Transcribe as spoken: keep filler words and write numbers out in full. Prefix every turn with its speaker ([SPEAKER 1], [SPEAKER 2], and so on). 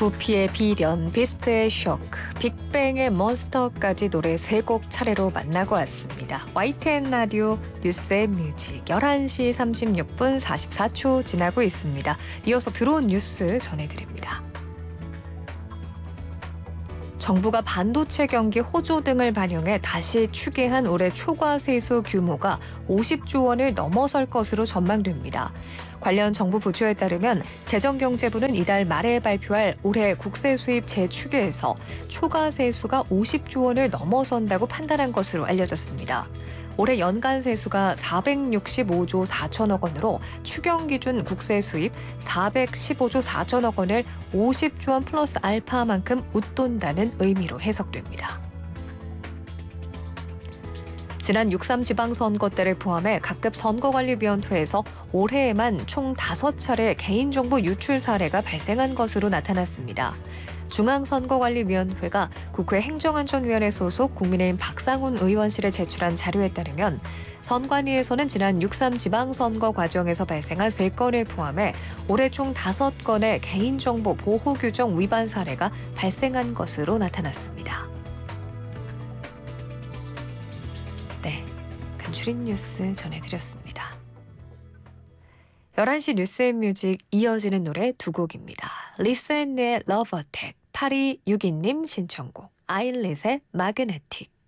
[SPEAKER 1] 구피의 비련, 비스트의 쇼크, 빅뱅의 몬스터까지 노래 세 곡 차례로 만나고 왔습니다. 와이티엔 라디오 뉴스의 뮤직 열한 시 삼십육 분 사십사 초 지나고 있습니다. 이어서 들어온 뉴스 전해드립니다. 정부가 반도체 경기 호조 등을 반영해 다시 추계한 올해 초과 세수 규모가 오십조 원을 넘어설 것으로 전망됩니다. 관련 정부 부처에 따르면 재정경제부는 이달 말에 발표할 올해 국세 수입 재추계에서 초과 세수가 오십조 원을 넘어선다고 판단한 것으로 알려졌습니다. 올해 연간 세수가 사백육십오조 사천억 원으로 추경 기준 국세 수입 사백십오조 사천억 원을 오십조 원 플러스 알파만큼 웃돈다는 의미로 해석됩니다. 지난 육삼 지방선거 때를 포함해 각급 선거관리위원회에서 올해에만 총 다섯 차례 개인정보 유출 사례가 발생한 것으로 나타났습니다. 중앙선거관리위원회가 국회 행정안전위원회 소속 국민의힘 박상훈 의원실에 제출한 자료에 따르면 선관위에서는 지난 육삼 지방선거 과정에서 발생한 세 건을 포함해 올해 총 다섯 건의 개인정보 보호규정 위반 사례가 발생한 것으로 나타났습니다. 네, 간추린 뉴스 전해드렸습니다. 열한 시 뉴스앤뮤직 이어지는 노래 두 곡입니다. 리스앤의 러브 어택, 팔이육이 님 신청곡, 아일릿의 마그네틱.